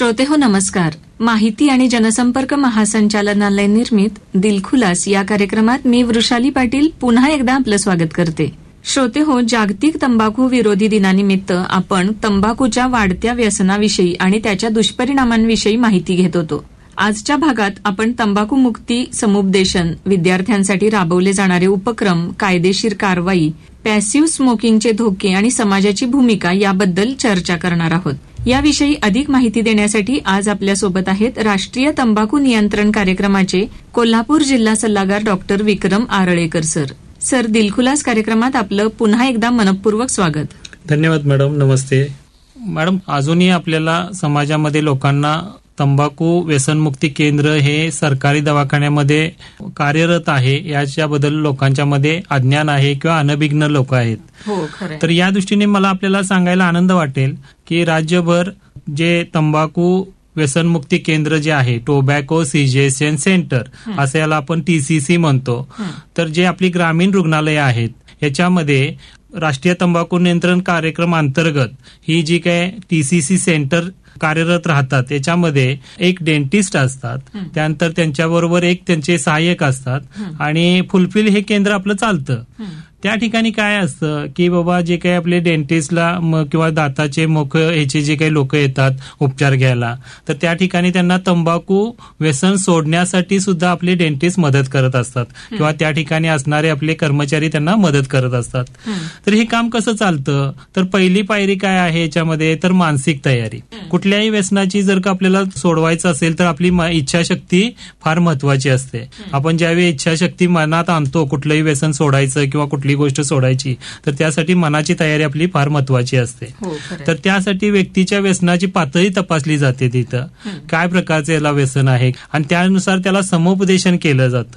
श्रोते हो नमस्कार. माहिती आणि जनसंपर्क महासंचालनालय निर्मित दिलखुलास या कार्यक्रमात मी वृषाली पाटील पुन्हा एकदा आपलं स्वागत करते. श्रोते हो, जागतिक तंबाखू विरोधी दिनानिमित्त आपण तंबाखूच्या वाढत्या व्यसनाविषयी आणि त्याच्या दुष्परिणामांविषयी माहिती घेत होतो. आजच्या भागात आपण तंबाखू मुक्ती समुपदेशन, विद्यार्थ्यांसाठी राबवले जाणारे उपक्रम, कायदेशीर कारवाई, पॅसिव्ह स्मोकिंगचे धोके आणि समाजाची भूमिका याबद्दल चर्चा करणार आहोत. याविषयी अधिक माहिती देण्यासाठी आज आपल्यासोबत आहेत राष्ट्रीय तंबाखू नियंत्रण कार्यक्रमाचे कोल्हापूर जिल्हा सल्लागार डॉक्टर विक्रम आरळेकर सर. सर, दिलखुलास कार्यक्रमात आपलं पुन्हा एकदा मनपूर्वक स्वागत. धन्यवाद मॅडम. नमस्ते मॅडम. अजूनही आपल्याला समाजामध्ये लोकांना तंबाखू व्यसनमुक्ती केंद्र हे सरकारी दवाखान्यामध्ये कार्यरत आहे याच्याबद्दल लोकांच्या मध्ये अज्ञान आहे किंवा अनभिज्ञ लोक आहेत. हो, खरं. तर या दृष्टीने मला आपल्याला सांगायला आनंद वाटेल की राज्यभर जे तंबाखू व्यसनमुक्ती केंद्र जे आहे, टोबॅको सिजेशन सेंटर असं याला आपण TCC म्हणतो, तर जे आपली ग्रामीण रुग्णालय आहेत याच्यामध्ये राष्ट्रीय तंबाखू नियंत्रण कार्यक्रम अंतर्गत ही जी काय TCC सेंटर कार्यरत राहतात याच्यामध्ये एक डेंटिस्ट असतात, त्यानंतर त्यांच्याबरोबर एक त्यांचे सहाय्यक असतात आणि फुलफिल हे केंद्र आपलं चालतं. त्या ठिकाणी काय असतं की बाबा जे काही आपले डेंटिस्टला किंवा दाताचे मुख ह्याचे जे काही लोक येतात उपचार घ्यायला, तर त्या ठिकाणी त्यांना तंबाखू व्यसन सोडण्यासाठी सुद्धा आपले डेंटिस्ट मदत करत असतात किंवा त्या ठिकाणी असणारे आपले कर्मचारी त्यांना मदत करत असतात. तर हे काम कसं चालतं, तर पहिली पायरी काय आहे याच्यामध्ये, तर मानसिक तयारी. कुठल्याही व्यसनाची जर का आपल्याला सोडवायचं असेल तर आपली इच्छाशक्ती फार महत्वाची असते. आपण ज्यावेळी इच्छाशक्ती मनात आणतो कुठलंही व्यसन सोडायचं किंवा कुठली गोष्ट सोडायची, तर त्यासाठी मनाची तयारी आपली फार महत्वाची असते. तर त्यासाठी व्यक्तीच्या व्यसनाची पातळी तपासली जाते. तिथं काय प्रकारचं याला व्यसन आहे आणि त्यानुसार त्याला समुपदेशन केलं जातं.